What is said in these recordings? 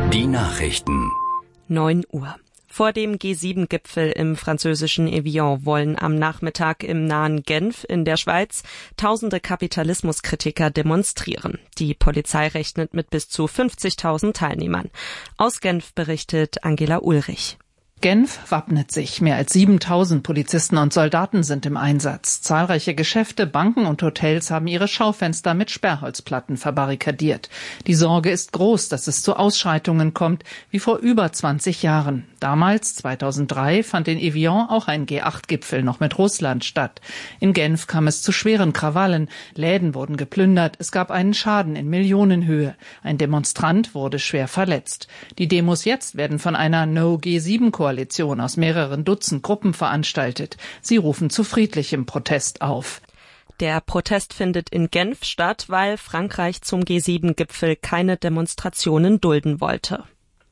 Die Nachrichten. 9 Uhr. Vor dem G7-Gipfel im französischen Evian wollen am Nachmittag im nahen Genf in der Schweiz tausende Kapitalismuskritiker demonstrieren. Die Polizei rechnet mit bis zu 50.000 Teilnehmern. Aus Genf berichtet Angela Ulrich. Genf wappnet sich. Mehr als 7.000 Polizisten und Soldaten sind im Einsatz. Zahlreiche Geschäfte, Banken und Hotels haben ihre Schaufenster mit Sperrholzplatten verbarrikadiert. Die Sorge ist groß, dass es zu Ausschreitungen kommt, wie vor über 20 Jahren. Damals, 2003, fand in Evian auch ein G8-Gipfel noch mit Russland statt. In Genf kam es zu schweren Krawallen. Läden wurden geplündert. Es gab einen Schaden in Millionenhöhe. Ein Demonstrant wurde schwer verletzt. Die Demos jetzt werden von einer No-G7-Koalition aus mehreren Dutzend Gruppen veranstaltet. Sie rufen zu friedlichem Protest auf. Der Protest findet in Genf statt, weil Frankreich zum G7-Gipfel keine Demonstrationen dulden wollte.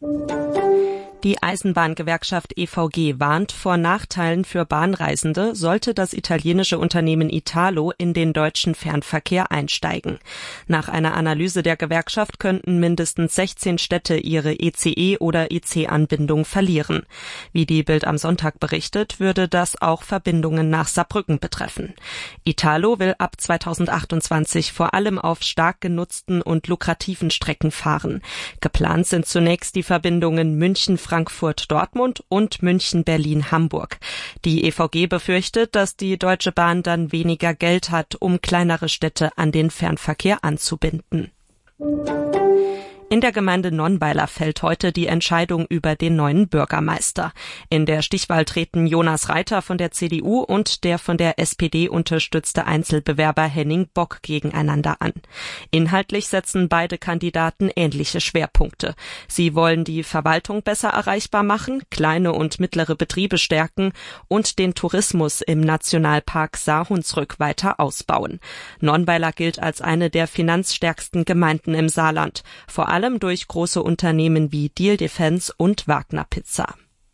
Die Eisenbahngewerkschaft EVG warnt vor Nachteilen für Bahnreisende, sollte das italienische Unternehmen Italo in den deutschen Fernverkehr einsteigen. Nach einer Analyse der Gewerkschaft könnten mindestens 16 Städte ihre ECE- oder IC-Anbindung verlieren. Wie die Bild am Sonntag berichtet, würde das auch Verbindungen nach Saarbrücken betreffen. Italo will ab 2028 vor allem auf stark genutzten und lukrativen Strecken fahren. Geplant sind zunächst die Verbindungen München, Frankfurt-Dortmund und München-Berlin-Hamburg. Die EVG befürchtet, dass die Deutsche Bahn dann weniger Geld hat, um kleinere Städte an den Fernverkehr anzubinden. In der Gemeinde Nonnweiler fällt heute die Entscheidung über den neuen Bürgermeister. In der Stichwahl treten Jonas Reiter von der CDU und der von der SPD unterstützte Einzelbewerber Henning Bock gegeneinander an. Inhaltlich setzen beide Kandidaten ähnliche Schwerpunkte. Sie wollen die Verwaltung besser erreichbar machen, kleine und mittlere Betriebe stärken und den Tourismus im Nationalpark Saar-Hunsrück weiter ausbauen. Nonnweiler gilt als eine der finanzstärksten Gemeinden im Saarland, vor allem durch große Unternehmen wie Diehl Defense und Wagner Pizza.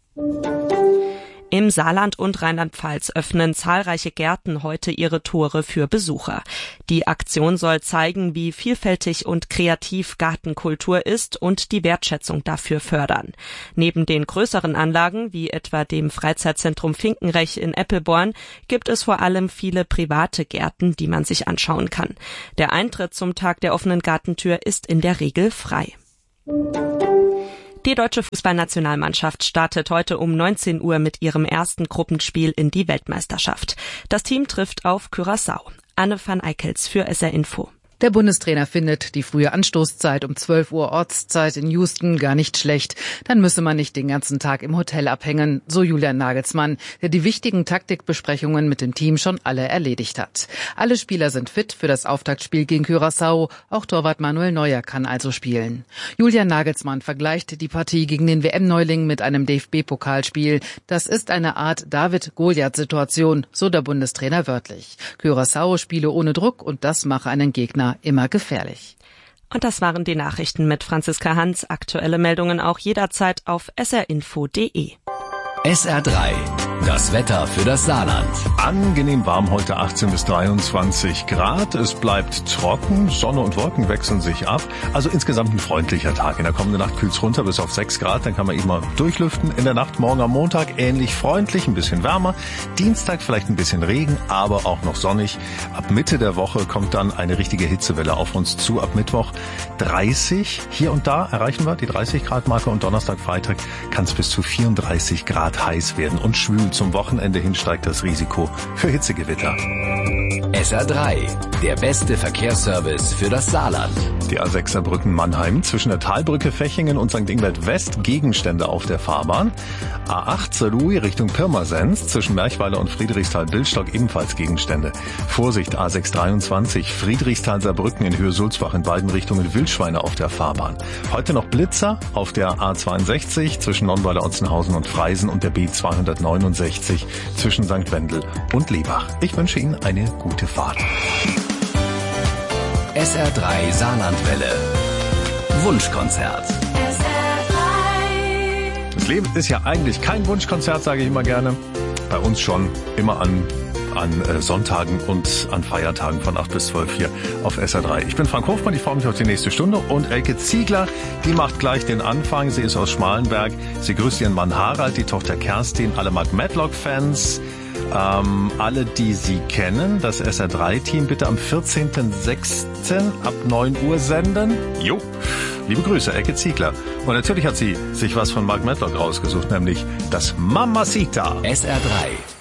Im Saarland und Rheinland-Pfalz öffnen zahlreiche Gärten heute ihre Tore für Besucher. Die Aktion soll zeigen, wie vielfältig und kreativ Gartenkultur ist und die Wertschätzung dafür fördern. Neben den größeren Anlagen, wie etwa dem Freizeitzentrum Finkenrech in Eppelborn, gibt es vor allem viele private Gärten, die man sich anschauen kann. Der Eintritt zum Tag der offenen Gartentür ist in der Regel frei. Die deutsche Fußballnationalmannschaft startet heute um 19 Uhr mit ihrem ersten Gruppenspiel in die Weltmeisterschaft. Das Team trifft auf Curaçao. Anne van Eickels für SR Info. Der Bundestrainer findet die frühe Anstoßzeit um 12 Uhr Ortszeit in Houston gar nicht schlecht. Dann müsse man nicht den ganzen Tag im Hotel abhängen, so Julian Nagelsmann, der die wichtigen Taktikbesprechungen mit dem Team schon alle erledigt hat. Alle Spieler sind fit für das Auftaktspiel gegen Curaçao. Auch Torwart Manuel Neuer kann also spielen. Julian Nagelsmann vergleicht die Partie gegen den WM-Neuling mit einem DFB-Pokalspiel. Das ist eine Art David-Goliath-Situation, so der Bundestrainer wörtlich. Curaçao spiele ohne Druck und das mache einen Gegner immer gefährlich. Und das waren die Nachrichten mit Franziska Hans. Aktuelle Meldungen auch jederzeit auf srinfo.de. SR3, das Wetter für das Saarland. Angenehm warm heute, 18 bis 23 Grad. Es bleibt trocken, Sonne und Wolken wechseln sich ab. Also insgesamt ein freundlicher Tag. In der kommenden Nacht kühlt es runter bis auf 6 Grad. Dann kann man eben mal durchlüften. In der Nacht morgen am Montag ähnlich freundlich, ein bisschen wärmer. Dienstag vielleicht ein bisschen Regen, aber auch noch sonnig. Ab Mitte der Woche kommt dann eine richtige Hitzewelle auf uns zu. Ab Mittwoch 30. Hier und da erreichen wir die 30 Grad Marke und Donnerstag, Freitag kann es bis zu 34 Grad heiß werden und schwül. Zum Wochenende hin steigt das Risiko für Hitzegewitter. SR3, der beste Verkehrsservice für das Saarland. Die A6 Saarbrücken Mannheim zwischen der Talbrücke Fechingen und St. Ingbert West Gegenstände auf der Fahrbahn. A8 Saarlouis Richtung Pirmasens zwischen Merchweiler und Friedrichsthal-Billstock ebenfalls Gegenstände. Vorsicht A6 23 Friedrichsthal-Saarbrücken in Höhe Sulzbach in beiden Richtungen Wildschweine auf der Fahrbahn. Heute noch Blitzer auf der A62 zwischen Nonnweiler-Otzenhausen und Freisen und der B269 zwischen St. Wendel und Lebach. Ich wünsche Ihnen eine gute Fahrt. SR3 Saarlandwelle. Wunschkonzert. Das Leben ist ja eigentlich kein Wunschkonzert, sage ich immer gerne. Bei uns schon immer an an Sonntagen und an Feiertagen von 8 bis 12 hier auf SR3. Ich bin Frank Hofmann, ich freue mich auf die nächste Stunde und Elke Ziegler, die macht gleich den Anfang. Sie ist aus Schmalenberg. Sie grüßt ihren Mann Harald, die Tochter Kerstin, alle Mark Matlock-Fans. Alle, die Sie kennen, das SR3-Team, bitte am 14.06. ab 9 Uhr senden. Jo, liebe Grüße, Elke Ziegler. Und natürlich hat sie sich was von Mark Matlock rausgesucht, nämlich das Mamacita. SR3